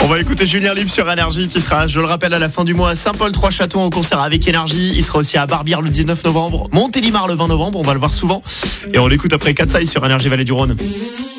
On va écouter Julien Libre sur Énergie qui sera, je le rappelle, à la fin du mois à Saint-Paul-Trois-Châteaux en concert avec Énergie. Il sera aussi à Barbière le 19 novembre, Montélimar le 20 novembre, on va le voir souvent. Et on l'écoute après Katsai sur Énergie Vallée du Rhône.